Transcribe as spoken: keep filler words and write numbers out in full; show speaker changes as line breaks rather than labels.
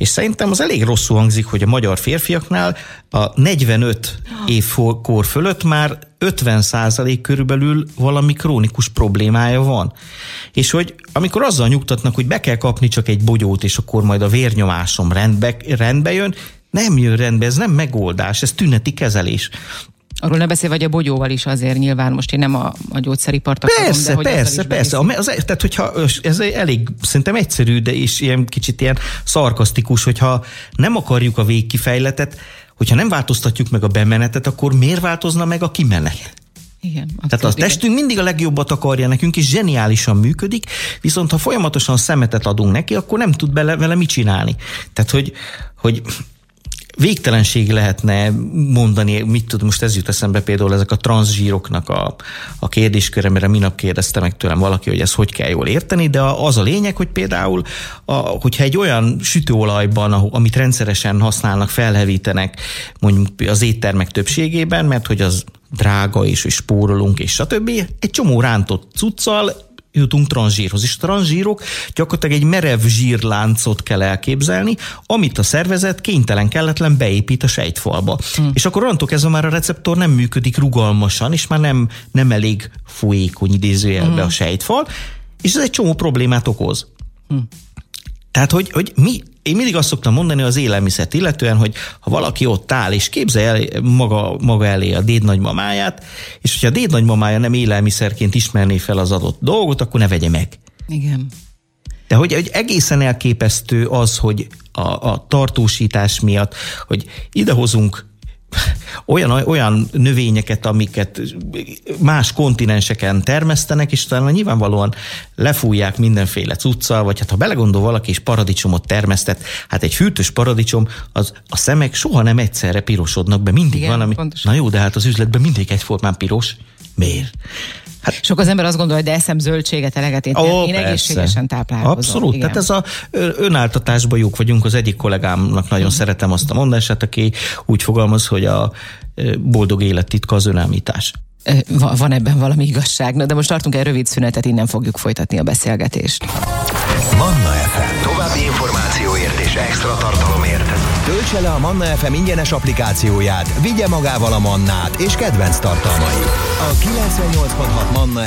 És szerintem az elég rosszul hangzik, hogy a magyar férfiaknál a negyvenöt évkor fölött már ötven százalék körülbelül valami krónikus problémája van. És hogy amikor azzal nyugtatnak, hogy be kell kapni csak egy bogyót, és akkor majd a vérnyomásom rendbe, rendbe jön, nem jön rendbe, ez nem megoldás, ez tüneti kezelés.
Arról ne beszél, vagy a bogyóval is azért nyilván, most én nem a, a gyógyszeripart akarom,
persze,
de hogy
persze, persze. Az, az, tehát, hogyha ez elég, szerintem egyszerű, de is ilyen kicsit ilyen szarkasztikus, hogyha nem akarjuk a végkifejletet, hogyha nem változtatjuk meg a bemenetet, akkor miért változna meg a kimenet?
Igen,
tehát a testünk mindig a legjobbat akarja nekünk, és zseniálisan működik, viszont ha folyamatosan szemetet adunk neki, akkor nem tud bele, vele mit csinálni. Tehát, hogy, hogy végtelenség lehetne mondani, mit tud, most ez jut eszembe például ezek a transzsíroknak a, a kérdésköre, mert minap kérdezte meg tőlem valaki, hogy ezt hogy kell jól érteni, de az a lényeg, hogy például, a, hogyha egy olyan sütőolajban, amit rendszeresen használnak, felhevítenek mondjuk az éttermek többségében, mert hogy az drága, és hogy spórolunk, és stb. Egy csomó rántott cuccal jutunk transzsírhoz. És a transzsírok gyakorlatilag egy merev zsírláncot kell elképzelni, amit a szervezet kénytelen, kelletlen beépít a sejtfalba. Hmm. És akkor onnantól kezdve már a receptor nem működik rugalmasan, és már nem, nem elég folyékony idézőjelbe hmm. a sejtfal, és ez egy csomó problémát okoz. Hmm. Tehát, hogy, hogy mi, én mindig azt szoktam mondani az élelmiszert illetően, hogy ha valaki ott áll, és képzelje el maga, maga elé a dédnagymamáját, és hogyha a dédnagymamája nem élelmiszerként ismerné fel az adott dolgot, akkor ne vegye meg.
Igen.
De hogy, hogy egészen elképesztő az, hogy a, a tartósítás miatt, hogy idehozunk olyan, olyan növényeket, amiket más kontinenseken termesztenek, és talán nyilvánvalóan lefújják mindenféle cuccal, vagy hát ha belegondol valaki is paradicsomot termesztett, hát egy fűtös paradicsom, az, a szemek soha nem egyszerre pirosodnak be, mindig igen, van, ami... Pontosan. Na jó, de hát az üzletben mindig egyformán piros. Miért?
Hát, sok az ember azt gondolja, hogy de eszem zöldséget, eleget, én, ó, én egészségesen táplálkozom.
Abszolút, igen. Tehát ez a önáltatásban jók vagyunk, az egyik kollégámnak nagyon hmm. szeretem azt a mondását, aki úgy fogalmaz, hogy a boldog élet titka az önállítás.
Van ebben valami igazság, de most tartunk egy rövid szünetet, innen fogjuk folytatni a beszélgetést.
Manna ef em. További információért és extra tartalomért. Töltse le a Manna ef em ingyenes applikációját, vigye magával a Mannát és kedvenc tartalmait. A kilencvennyolc pont hat Manna